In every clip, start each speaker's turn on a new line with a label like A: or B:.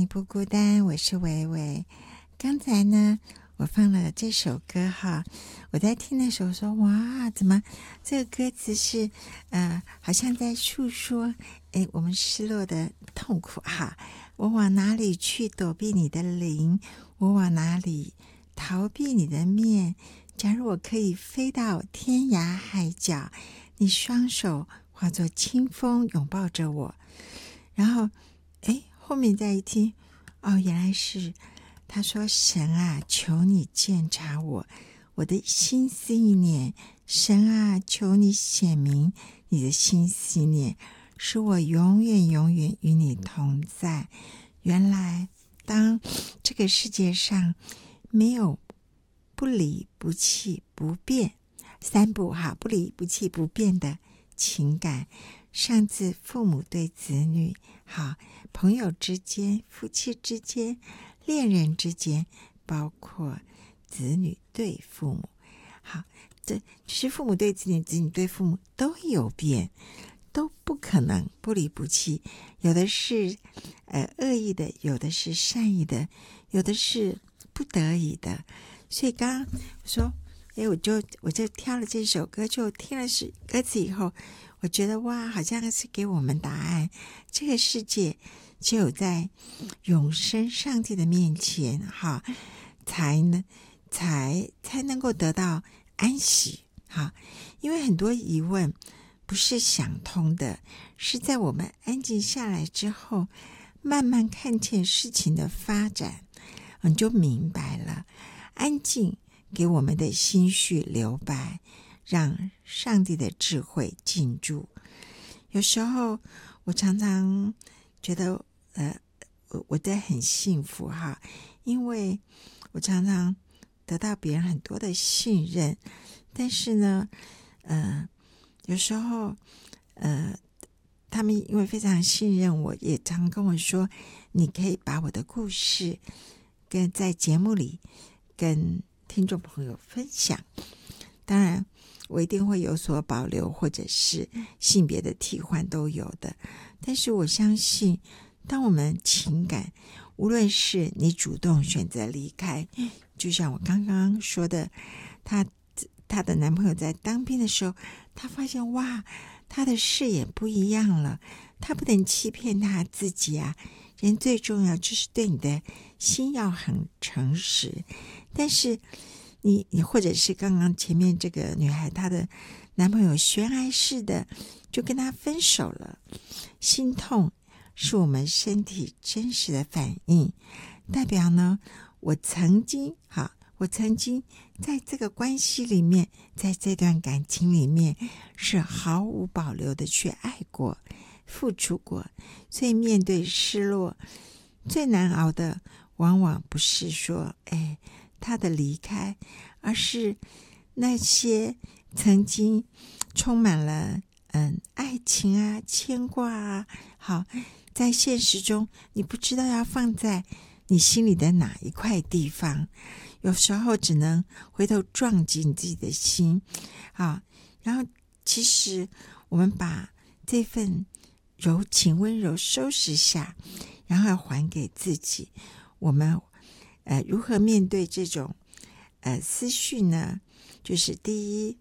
A: 你不孤单，我是维维。刚才呢，我放了这首歌哈，我在听的时候说，哇，怎么这个歌词是好像在诉说我们失落的痛苦哈。我往哪里去躲避你的灵？我往哪里逃避你的面？假如我可以飞到天涯海角，你双手化作清风拥抱着我。然后后面再一听，原来是他说，神啊，求你鉴察我的心思意念，神啊，求你显明你的心思意念，使我永远永远与你同在。原来当这个世界上没有不离不弃不变三不哈，不离不弃不变的情感，上自父母对子女，好，朋友之间，夫妻之间，恋人之间，包括子女对父母，好，这就是父母对子女，子女对父母都有变，都不可能不离不弃。有的是恶意的，有的是善意的，有的是不得已的。所以刚刚说我就挑了这首歌，就听了是歌词以后，我觉得哇，好像是给我们答案。这个世界只有在永生上帝的面前哈，才能够得到安息哈。因为很多疑问不是想通的，是在我们安静下来之后，慢慢看见事情的发展，你就明白了。安静给我们的心绪留白，让上帝的智慧进驻。有时候我常常觉得我的很幸福哈，因为我常常得到别人很多的信任，但是呢有时候他们因为非常信任我，也常跟我说，你可以把我的故事跟在节目里跟听众朋友分享。当然我一定会有所保留，或者是性别的替换都有的，但是我相信当我们情感，无论是你主动选择离开，就像我刚刚说的，她的男朋友在当兵的时候，她发现哇，他的视野不一样了，他不能欺骗他自己啊。人最重要就是对你的心要很诚实。但是你或者是刚刚前面这个女孩，她的男朋友悬崖式的就跟她分手了。心痛是我们身体真实的反应，代表呢我曾经在这个关系里面，在这段感情里面是毫无保留的去爱过，付出过。所以面对失落，最难熬的往往不是说他的离开，而是那些曾经充满了爱情啊牵挂啊，好，在现实中你不知道要放在你心里的哪一块地方，有时候只能回头撞击你自己的心啊。然后其实我们把这份柔情温柔收拾下，然后还给自己。我们如何面对这种思绪呢？就是第一，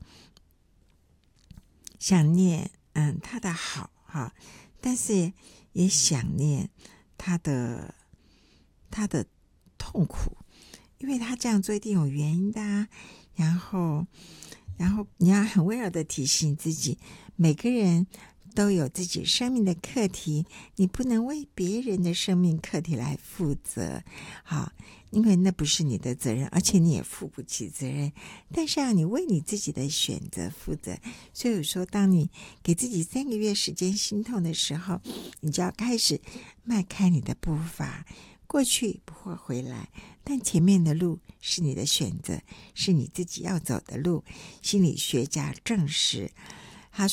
A: 想念他的好哈，但是也想念他的痛苦，因为他这样做一定有原因的啊。然后你要很温柔的提醒自己，每个人都有自己生命的课题，你不能为别人的生命课题来负责，好，因为那不是你的责任，而且你也负不起责任。但是你为你自己的选择负责。所以说，当你给自己3个月时间心痛的时候，你就要开始迈开你的步伐。过去不会回来，但前面的路是你的选择，是你自己要走的路。心理学家证实，